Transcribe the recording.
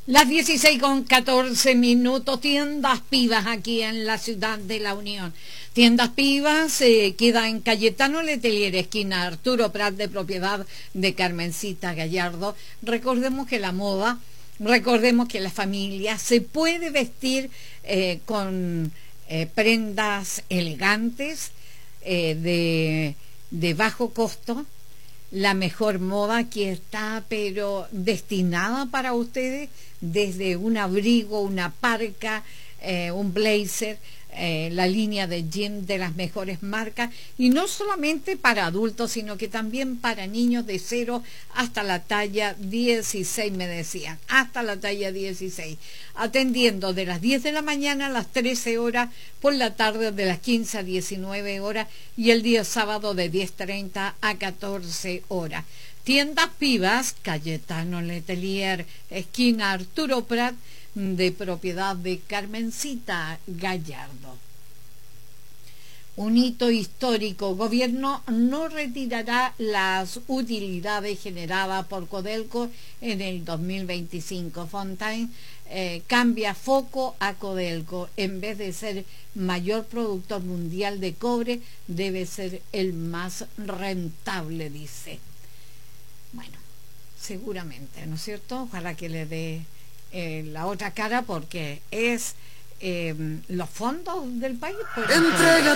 Las 16:14, Tiendas Pivas aquí en la ciudad de La Unión. Tiendas Pivas queda en Cayetano Letelier, esquina Arturo Prat, de propiedad de Carmencita Gallardo. Recordemos que la moda, recordemos que la familia se puede vestir con prendas elegantes, de bajo costo. La mejor moda aquí está, pero destinada para ustedes, desde un abrigo, una parca, un blazer, la línea de jean de las mejores marcas, y no solamente para adultos, sino que también para niños de 0 hasta la talla 16, me decían, hasta la talla 16, atendiendo de las 10 de la mañana a las 13 horas, por la tarde de las 15 a 19 horas, y el día sábado de 10:30 a 14 horas. Tiendas Pivas, Cayetano Letelier, esquina Arturo Prat, de propiedad de Carmencita Gallardo. Un hito histórico: gobierno no retirará las utilidades generadas por Codelco en el 2025. Fontaine cambia foco a Codelco. En vez de ser mayor productor mundial de cobre, debe ser el más rentable, dice. Bueno, seguramente, ¿no es cierto? Ojalá que le dé la otra cara, porque es los fondos del país. Pues,